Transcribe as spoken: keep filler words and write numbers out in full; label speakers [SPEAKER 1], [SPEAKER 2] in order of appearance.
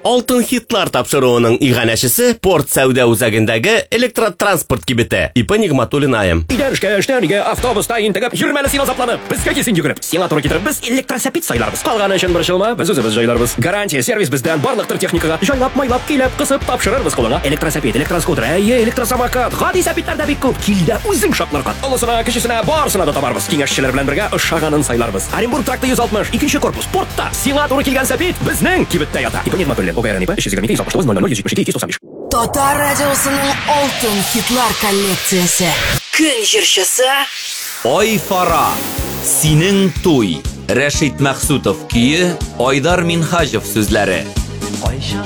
[SPEAKER 1] Алтын хитлар тапшыруының иганәчесе порт сәүдә үзәгендәге электротранспорт кибете. Ипа Нигъматуллин айым.
[SPEAKER 2] Идән эшкә, эштән өйгә, автобуста интегеп, йөрмәле син азапланып. Безгә кисен йөгереп. Сиңа туры китереп, без электросәпит сайларбыз. Калганы өчен борчылма, без үзебез җайларбыз. Гарантия сервис бездән барлыктыр техникага. Җайлап, майлап, килеп, кысып тапшырырбыз кулыңа. Электросәпит, электроскутер, әйе, электросамокат. Гади сәпитләр дә бик күп. Килдә үзең шатларга. Олысына, кечесенә, барысына да табарбыз. Киңәшчеләр белән бергә ошаганын сайларбыз. Оренбург тракты йөз алтмыш, икенче корпус, портта. Сиңа туры килгән сәпит безнең кибеттә ята. Ипа Нигъматуллин, ОГРН ИП, өч йөз егерме ике, йөз алтмыш тугыз, ноль ноль, йөз җитмеш ике, ике йөз туксан биш.
[SPEAKER 3] Татар радиосының алтын хитлар коллекциясе. Көн җырчысы
[SPEAKER 4] Ай Фара, синең туй. Рәшит Мәхсүтов көе, Айдар Минхаҗев сүзләре.